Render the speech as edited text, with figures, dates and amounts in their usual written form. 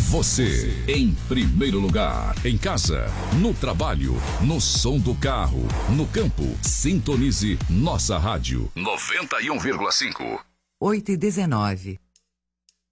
Você, em primeiro lugar. Em casa, no trabalho, no som do carro, no campo. Sintonize nossa rádio. 91,5. 8h19.